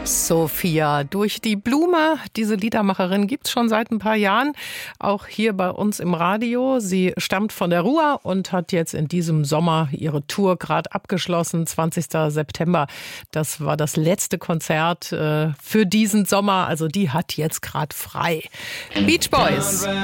Sophia durch die Blume. Diese Liedermacherin gibt's schon seit ein paar Jahren, auch hier bei uns im Radio. Sie stammt von der Ruhr und hat jetzt in diesem Sommer ihre Tour gerade abgeschlossen. 20. September, das war das letzte Konzert für diesen Sommer. Also die hat jetzt gerade frei. Beach Boys.